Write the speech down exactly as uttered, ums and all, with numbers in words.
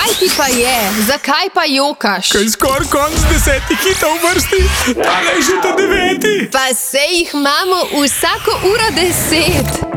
Kaj ti pa je? Zakaj pa jokaš? Kaj skoraj konc desetih hitov vrsti, tale je že ta deveti. Pa se jih imamo vsako uro deset.